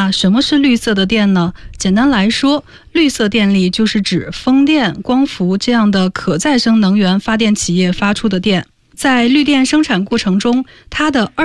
那什么是绿色的电呢？简单来说，绿色电力就是指风电、光伏这样的可再生能源发电企业发出的电。在绿电生产过程中，它的